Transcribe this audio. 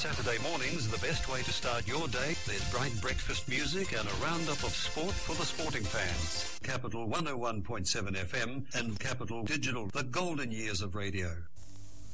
Saturday mornings are the best way to start your day. There's bright breakfast music and a roundup of sport for the sporting fans. Capital 101.7 FM and Capital Digital, the golden years of radio.